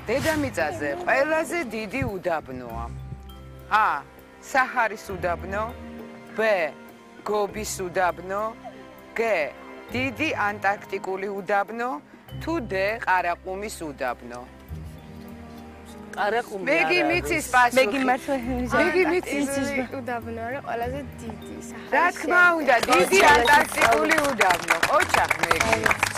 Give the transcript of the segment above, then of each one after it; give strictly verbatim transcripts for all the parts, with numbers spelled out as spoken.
დედამიწაზე ყველაზე დიდი უდაბნოა. A. საჰარის უდაბნო, B. გობის უდაბნო, G. დიდი ანტარქტიკული უდაბნო, თუ D. ყარაყუმის უდაბნო. ყარაყუმი მეგი მიცის პასუხი. მეგი მართლა მეგი მიცის უდაბნო არა ყველაზე დიდი საჰარის. რა თქმა უნდა, დიდი ანტარქტიკული უდაბნო. ოჩახ მეგი.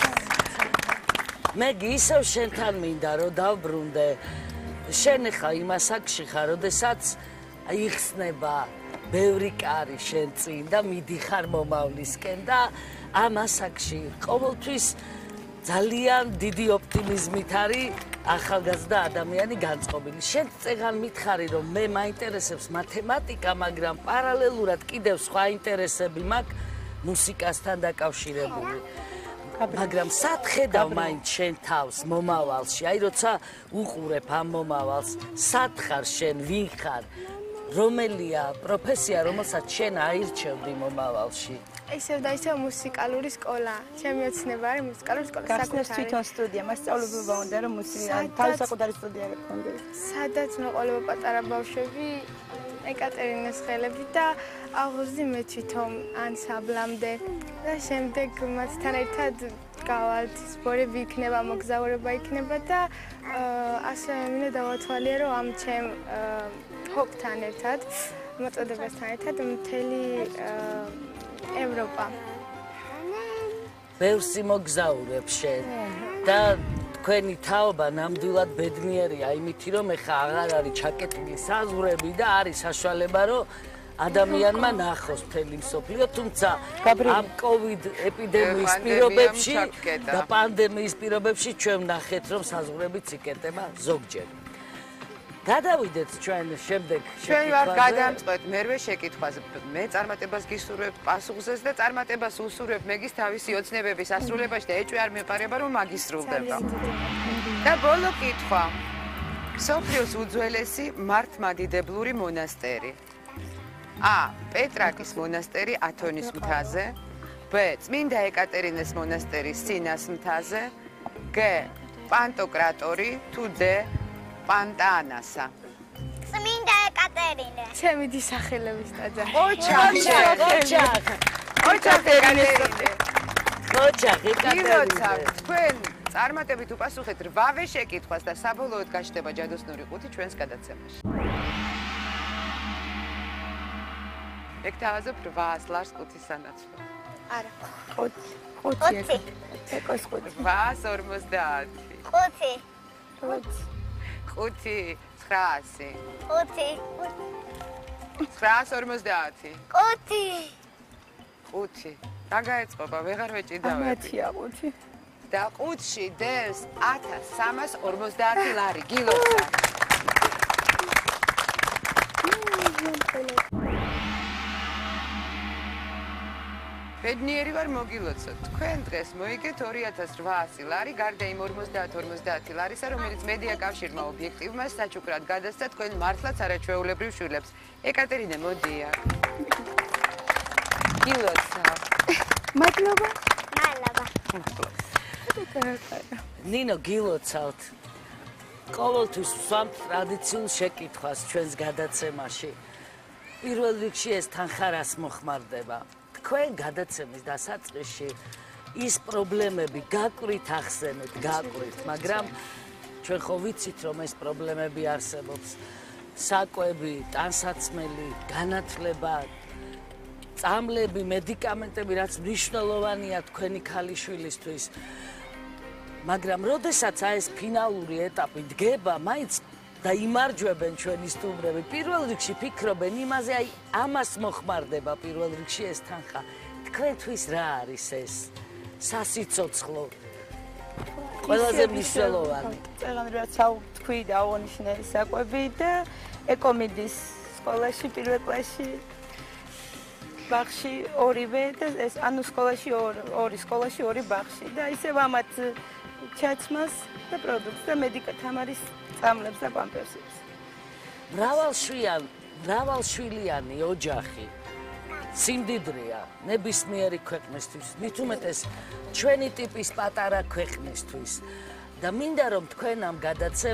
მეგი ისევ შენთან მინდა რომ დავბრუნდე. შენ ხა იმ ასაკში ხარ, როდესაც იხსნება ბევრი კარი შენ წინ და მიდიხარ მომავლისკენ და ამ ასაკში ყოველთვის ძალიან დიდი ოპტიმიზმით არის ახალგაზრდა ადამიანი განწყობილი. შენ წეგან მითხარი რომ მე მაინტერესებს მათემატიკა, მაგრამ პარალელურად კიდევ სხვა ინტერესები მაქვს მუსიკასთან დაკავშირებული. მაგრამ სად ხედავ მაინც შენ თავს მომავალში? აი როცა უყურებ ამ მომავალს, სად ხარ შენ, ვინ ხარ? რომელია პროფესია, რომელსაც შენ აირჩევდი მომავალში? ისევ და ისევ მუსიკალური სკოლა. ჩემი ოცნება არის მუსიკალური სკოლა. გახსნეს თვითონ სტუდია, მასწავლებლობა უნდა რომ მუსიკა თავის საკუთარი სტუდია გქონდეს. სადაც მეყოლებოდა პატარა ბავშვები ეკატერინეს ხელები და აღუზდი მე თვითონ ანსამბლამდე და შემდეგ მათთან ერთად გავალთ სპორები იქნება, მოგზაურობა იქნება და ასე მინდა დავათვალიერო რომ ამ ჩემ ჰობთან ერთად, მოწოდებასთან ერთად მთელი ევროპა. ბევრს იმოგზაურებ შენ და თქვენი თაობა ნამდვილად ბედნიერია იმითი რომ ეხა აღარ არის ჩაკეტილი საზღვრები და არის საშუალება რომ ადამიანმა ნახოს მთელი მსოფლიო, თუმცა ამ კოვიდ ეპიდემიის პირობებში და პანდემიის პირობებში ჩვენ ვნახეთ რომ საზღვრებიც იკეტება ზოგჯერ. გადავიდეთ ჩვენ შემდეგ შეკითხვაზე. ჩვენ ვარ გადამწყვეტ მერვე შეკითხვაზე. მე წარმატებას გისურვებ პასუხზეც და წარმატებას უსურვებ მეგის თავისი ოცნებების ასრულებაში და ეჭვი არ მეპარება რომ მაგისტრულდება. და ბოლო კითხვა. მსოფლიოს უძველესი მართლმადიდებლური მონასტერი. A. პეტრაკის მონასტერი ათონის მთაზე, B. წმინდა ეკატერინეს მონასტერი სინას მთაზე, G. პანტოკრატორი, თუ D. პანტა-ანასა. წმინდა ეკატერინე. ჩემი დისახელების ტაძარი. ოჩახ, ოჩახ. ოჩახ ეკატერინე. ოჩახ ეკატერინე. თქვენ წარმატებით უპასუხეთ რვავე შეკითხვას და საბოლოოდ გაჩნდება ჯადოსნური ყუთი ჩვენს გადაცემაში. ეგ თავაზობ რვას ლარს ყუთის სანაცვლო. არა. ხუთი. ხუთი. ეკოს ხუთი. რვას ორმოცდაათი. ხუთი. ხუთი. ხუთი. ცხრაასი. ხუთი. ცხრაას ორმოცდაათი. ხუთი. ხუთი. რა გაეწყობა? ვეღარ ვეჭიდავები. მათია ხუთი. და ყუთში დევს ათას სამას ორმოცდაათი ლარი. გილოცავ. ბედნიერი ვარ მოგილოცოთ. თქვენ დღეს მოიგეთ ორი ათას რვაასი ლარი, გარდა იმ ორმოცდაათ ორმოცდაათი ლარისა, რომელიც მედია კავშირმა ობიექტივმა საჩუქრად გადასცა თქვენ მართლაც არაჩვეულებრივ შვილებს. ეკატერინე, მოდია. გილოცავ. მადლობა. მადლობა. ნინო, გილოცავთ. ყოველთვის ვსვამთ ტრადიციულ შეკითხვას ჩვენს გადაცემაში. პირველ რიგში ეს თანხა რას მოხმარდება? თქვენ გადაცემის დასაწყისში ის პრობლემები გაკვირით ახსენეთ, გაკვირით, მაგრამ ჩვენ ხო ვიცით რომ ეს პრობლემები არსებობს. საკვები, ტანსაცმელი, განათლება, წამლები, მედიკამენტები, რაც მნიშვნელოვანია თქვენი ქალიშვილისთვის. მაგრამ როდესაც ეს ფინალური ეტაპი დგება, მაინც და იმარჯვებენ ჩვენი სტუმრები. პირველ რიგში ფიქრობენ იმაზე, აი ამას მოხმარდება პირველ რიგში ეს თანხა. თქვენთვის რა არის ეს სასიცოცხლო? ყველაზე მნიშვნელოვანი. წეგან რაც ავთქვი და აღონიშნე საკვები და ეკომიდის სკოლაში პირველ კლასში ბაღში ორივე და ეს ანუ სკოლაში ორი სკოლაში ორი ბაღში და ისევ ამათ ჩაცმას და პროდუქტს და მედიკათამარის წამლებს და პამპერსებს. მრავალშვილიან, მრავალშვილიანი ოჯახი სიმდიდრეა ნებისმიერი ქვეყნისთვის, მით უმეტეს ჩვენი ტიპის პატარა ქვეყნისთვის და მინდა რომ თქვენ ამ გადაცემას